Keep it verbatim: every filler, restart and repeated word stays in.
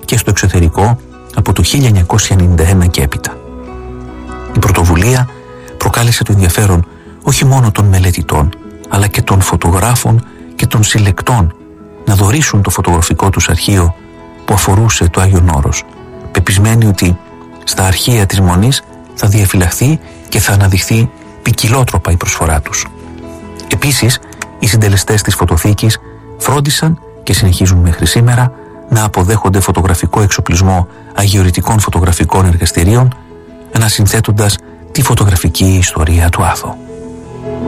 και στο εξωτερικό από το χίλια εννιακόσια ενενήντα ένα και έπειτα. Η πρωτοβουλία προκάλεσε το ενδιαφέρον όχι μόνο των μελετητών, αλλά και των φωτογράφων και των συλλεκτών να δωρήσουν το φωτογραφικό τους αρχείο που αφορούσε το Άγιον Όρος, πεπισμένοι ότι στα αρχεία της Μονής θα διαφυλαχθεί και θα αναδειχθεί ποικιλότροπα η προσφορά τους. Επίσης, οι συντελεστές της φωτοθήκης φρόντισαν και συνεχίζουν μέχρι σήμερα να αποδέχονται φωτογραφικό εξοπλισμό αγιορητικών φωτογραφικών εργαστηρίων, ανασυνθέτοντας τη φωτογραφική ιστορία του Άθο.